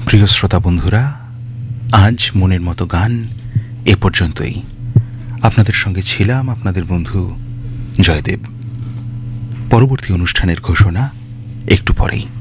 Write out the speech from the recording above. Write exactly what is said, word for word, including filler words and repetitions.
প্রিয় শ্রোতা বন্ধুরা, আজ মনের মতো গান এ পর্যন্তই। আপনাদের সঙ্গে ছিলাম আপনাদের বন্ধু জয়দেব। পরবর্তী অনুষ্ঠানের ঘোষণা একটু পরেই।